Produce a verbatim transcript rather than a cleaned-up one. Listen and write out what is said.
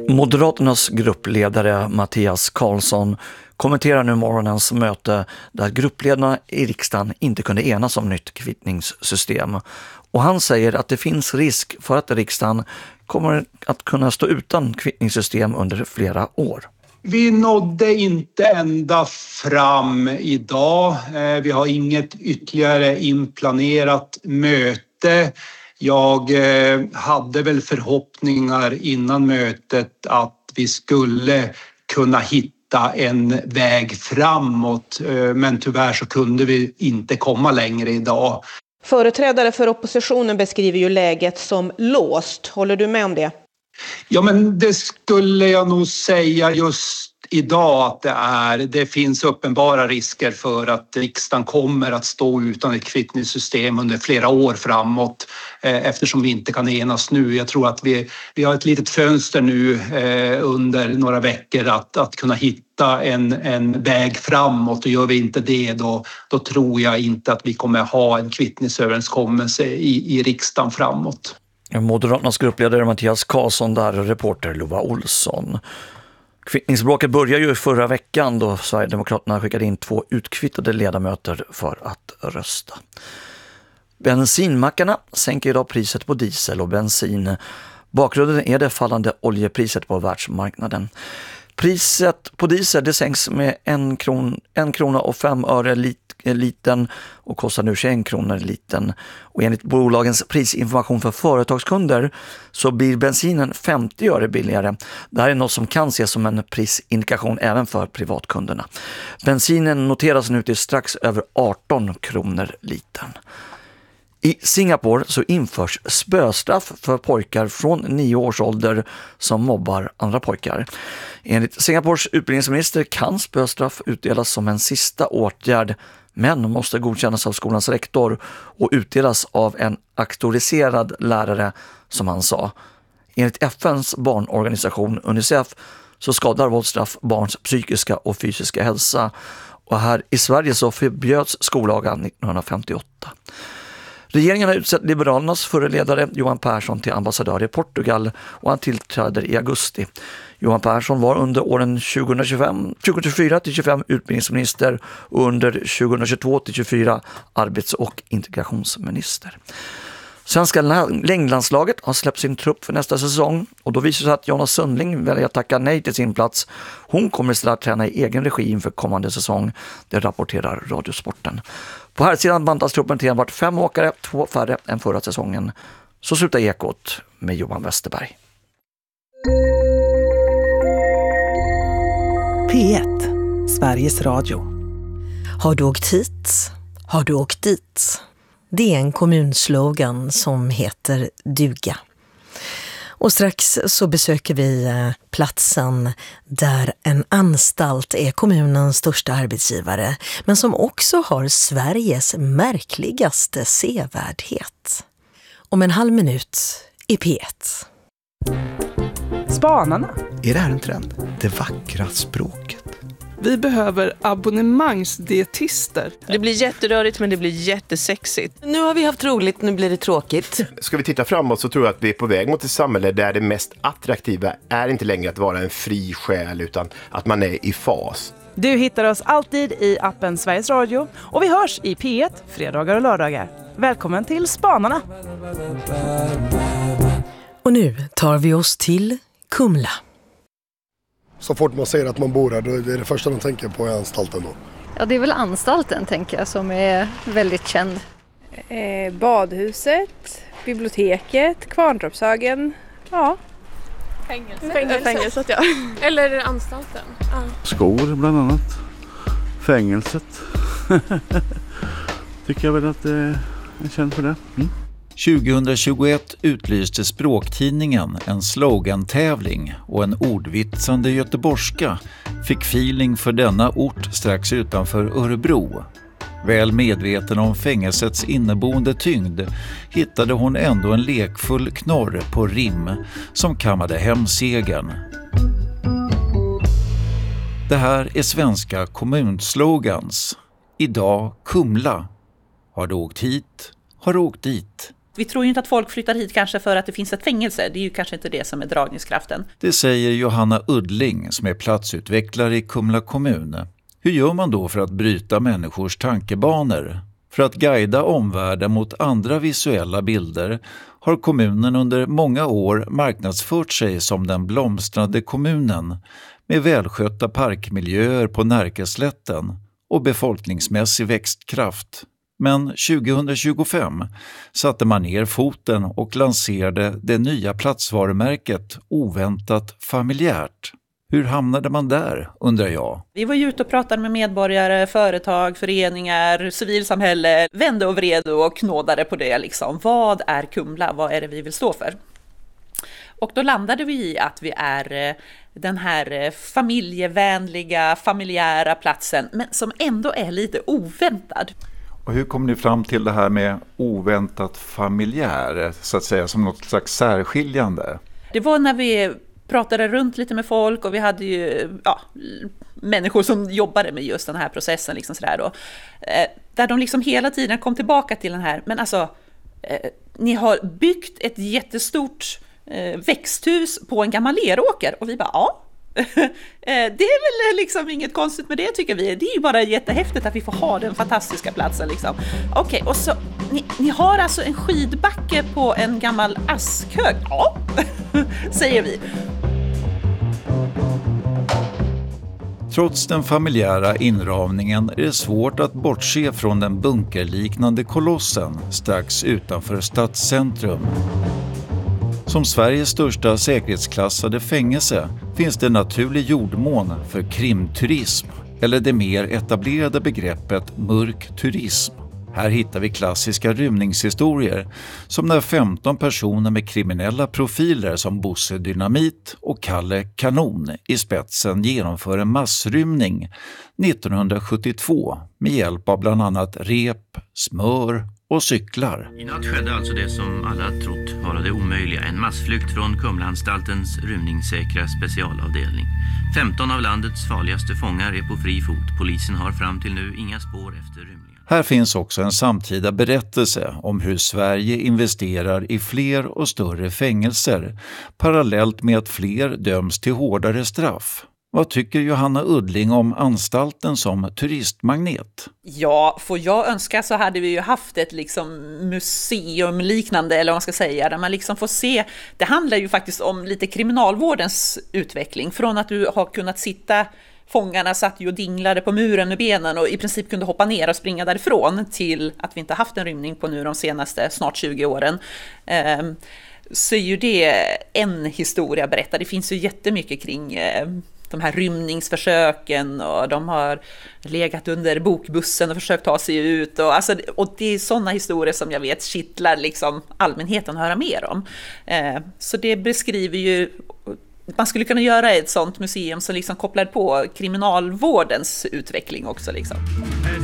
Moderaternas gruppledare Mattias Karlsson kommenterar nu morgonens möte där gruppledarna i riksdagen inte kunde enas om nytt kvittningssystem. Och han säger att det finns risk för att riksdagen kommer att kunna stå utan kvittningssystem under flera år. Vi nådde inte ända fram idag. Vi har inget ytterligare inplanerat möte. Jag hade väl förhoppningar innan mötet att vi skulle kunna hitta en väg framåt, men tyvärr så kunde vi inte komma längre idag. Företrädare för oppositionen beskriver ju läget som låst. Håller du med om det? Ja, men det skulle jag nog säga just idag att det är. Det finns uppenbara risker för att riksdagen kommer att stå utan ett kvittningssystem under flera år framåt eh, eftersom vi inte kan enas nu. Jag tror att vi, vi har ett litet fönster nu eh, under några veckor att, att kunna hitta en, en väg framåt, och gör vi inte det då, då tror jag inte att vi kommer ha en kvittningsöverenskommelse i, i riksdagen framåt. Moderaternas gruppledare Mattias Karlsson där och reporter Lova Olsson. Kvittningsbråket började ju förra veckan då Sverigedemokraterna skickade in två utkvittade ledamöter för att rösta. Bensinmackarna sänker idag priset på diesel och bensin. Bakgrunden är det fallande oljepriset på världsmarknaden. Priset på diesel det sänks med en, kron, en krona och fem öre lit, liten och kostar nu tjugoen kronor liten. Och enligt bolagens prisinformation för företagskunder så blir bensinen femtio öre billigare. Det här är något som kan ses som en prisindikation även för privatkunderna. Bensinen noteras nu till strax över arton kronor liten. I Singapore så införs spöstraff för pojkar från nio års ålder som mobbar andra pojkar. Enligt Singapores utbildningsminister kan spöstraff utdelas som en sista åtgärd, men måste godkännas av skolans rektor och utdelas av en auktoriserad lärare, som han sa. Enligt F N:s barnorganisation Unicef så skadar våldsstraff barns psykiska och fysiska hälsa. Och här i Sverige så förbjöds skollagen nittonhundrafemtioåtta. Regeringen har utsett Liberalernas förre ledare Johan Persson till ambassadör i Portugal och han tillträder i augusti. Johan Persson var under åren tjugohundratjugofyra till tjugofem utbildningsminister och under tjugohundratjugotvå till tjugofyra arbets- och integrationsminister. Svenska längdlandslaget har släppt sin trupp för nästa säsong och då visar sig att Jonas Sundling väljer att tacka nej till sin plats. Hon kommer istället träna i egen regi inför kommande säsong. Det rapporterar Radiosporten. På här sidan bantas truppen till enbart fem åkare, två färre än förra säsongen. Så slutar Ekot med Johan Westerberg. P ett, Sveriges Radio. Har du åkt hit? Har du åkt dit? Det är en kommunslogan som heter duga. Och strax så besöker vi platsen där en anstalt är kommunens största arbetsgivare, men som också har Sveriges märkligaste sevärdhet. Om en halv minut i P ett. Spanarna. Är det här en trend? Det vackra språket. Vi behöver abonnemangsdietister. Det blir jätterörigt men det blir jättesexigt. Nu har vi haft roligt, nu blir det tråkigt. Ska vi titta framåt så tror jag att vi är på väg mot ett samhälle där det mest attraktiva är inte längre att vara en fri själ utan att man är i fas. Du hittar oss alltid i appen Sveriges Radio och vi hörs i P ett fredagar och lördagar. Välkommen till Spanarna! Och nu tar vi oss till Kumla. Så fort man säger att man bor här, då är det det första de tänker på är anstalten då. Ja, det är väl anstalten tänker jag som är väldigt känd. Eh, badhuset, biblioteket, Kvarntorpshögen, ja. Fängelse. Fängelset. Fängelset, ja. Eller anstalten. Ja. Skor bland annat. Fängelset. Tycker jag väl att det är känd för det. Mm. tjugohundratjugoett utlyste Språktidningen en slogantävling och en ordvitsande göteborgska fick feeling för denna ort strax utanför Örebro. Väl medveten om fängelsets inneboende tyngd hittade hon ändå en lekfull knorr på rim som kammade hem segern. Det här är svenska kommunslogans. Idag Kumla. Har du åkt hit? Har du åkt dit? vi tror ju inte att folk flyttar hit kanske för att det finns ett fängelse. Det är ju kanske inte det som är dragningskraften. Det säger Johanna Uddling som är platsutvecklare i Kumla kommun. Hur gör man då för att bryta människors tankebanor? För att guida omvärlden mot andra visuella bilder har kommunen under många år marknadsfört sig som den blomstrande kommunen med välskötta parkmiljöer på Närkeslätten och befolkningsmässig växtkraft. Men tjugohundratjugofem satte man ner foten och lanserade det nya platsvarumärket Oväntat familjärt. Hur hamnade man där, undrar jag? Vi var ju ute och pratade med medborgare, företag, föreningar, civilsamhälle, vände och vred och knådade på det. Liksom. Vad är Kumla? Vad är det vi vill stå för? Och då landade vi i att vi är den här familjevänliga, familjära platsen, men som ändå är lite oväntad. Och hur kom ni fram till det här med oväntat familjär, så att säga, som något slags särskiljande? Det var när vi pratade runt lite med folk och vi hade ju ja, människor som jobbade med just den här processen. Liksom sådär då, eh, där de liksom hela tiden kom tillbaka till den här, men alltså, eh, ni har byggt ett jättestort eh, växthus på en gammal leråker. Och vi bara, ja. Det är väl liksom inget konstigt med det, tycker vi. Det är ju bara jättehäftigt att vi får ha den fantastiska platsen liksom. Okej, okay, och så ni, ni har alltså en skidbacke på en gammal askhög. Ja, säger vi. Trots den familjära inramningen är det svårt att bortse från den bunkerliknande kolossen strax utanför stadscentrum. Som Sveriges största säkerhetsklassade fängelse finns det naturlig jordmån för krimturism, eller det mer etablerade begreppet mörk turism. Här hittar vi klassiska rymningshistorier, som när femton personer med kriminella profiler som Bosse Dynamit och Kalle Kanon i spetsen genomför en massrymning nittonhundrasjuttiotvå med hjälp av bland annat rep, smör och cyklar. I natt skedde alltså det som alla trott vara det omöjliga. En massflykt från Kumlaanstaltens rymningssäkra specialavdelning. femton av landets farligaste fångar är på fri fot. Polisen har fram till nu inga spår efter rymningen. Här finns också en samtida berättelse om hur Sverige investerar i fler och större fängelser parallellt med att fler döms till hårdare straff. Vad tycker Johanna Uddling om anstalten som turistmagnet? Ja, får jag önska så hade vi ju haft ett liksom museum liknande, eller vad man ska säga, där man liksom får se. Det handlar ju faktiskt om lite kriminalvårdens utveckling. Från att du har kunnat sitta, fångarna satt ju och dinglade på muren med benen och i princip kunde hoppa ner och springa därifrån, till att vi inte haft en rymning på nu de senaste snart tjugo åren. Um, så är ju det en historia berättad. Det finns ju jättemycket kring uh, de här rymningsförsöken, och de har legat under bokbussen och försökt ta sig ut. Och, alltså, och det är sådana historier som jag vet kittlar liksom allmänheten att höra mer om. Eh, så det beskriver ju, man skulle kunna göra ett sådant museum som liksom kopplar på kriminalvårdens utveckling också. Liksom.